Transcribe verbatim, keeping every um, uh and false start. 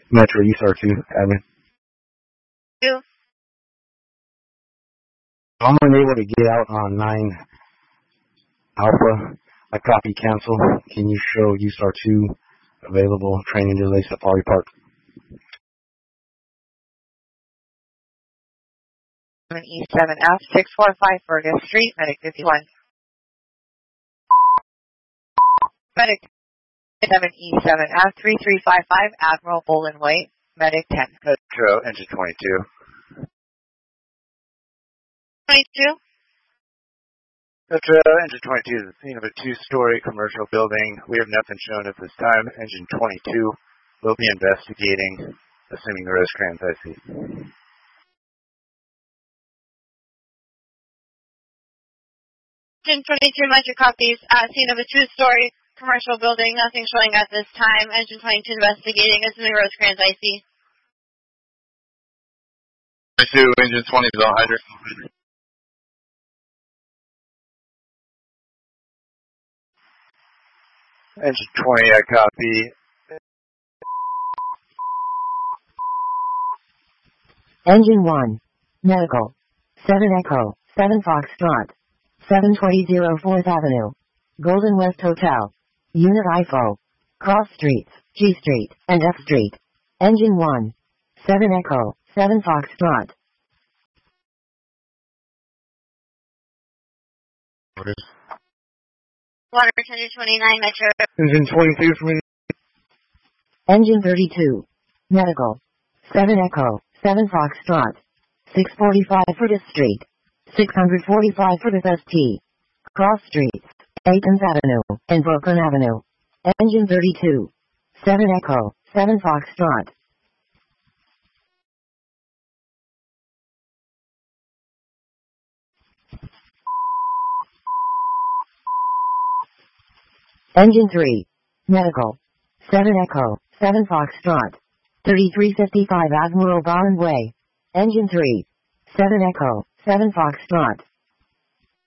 Metro U S A R two, admin. Two. I'm unable to get out on nine Alpha. I copy cancel. Can you show U S A R two available? Training delay, Safari Park. E seven F six four five Fergus Street, Medic fifty-one. Medic seven E seven F three three five five Admiral Bolin White, Medic ten. Metro, engine twenty-two. twenty-two. Metro, engine twenty-two is the scene of a two-story commercial building. We have nothing shown at this time. Engine twenty-two will be investigating, assuming the Rosecrans I C. Engine twenty-two, Metro copies. Uh, scene of a two-story commercial building. Nothing showing at this time. Engine twenty-two investigating, assuming Rosecrans I C. twenty-two, engine twenty is all hydrant. Engine twenty, I copy. Engine one. Medical. seven Echo. seven Foxtrot. seven twenty fourth Avenue. Golden West Hotel. Unit I F O. Cross Streets, G Street, and F Street. Engine one. seven Echo. seven Foxtrot. Water Tender twenty-nine, Metro. Engine twenty-two for me. Engine thirty-two. Medical. seven Echo. seven Foxtrot. six forty-five Fergus Street. six forty-five Fergus S T. Cross Streets, Athens Avenue, and Brooklyn Avenue. Engine thirty-two. seven Echo. seven Foxtrot. Engine three. Medical. seven Echo. seven Foxtrot. thirty-three fifty-five Admiral Bond Way. Engine three. seven Echo. seven Foxtrot.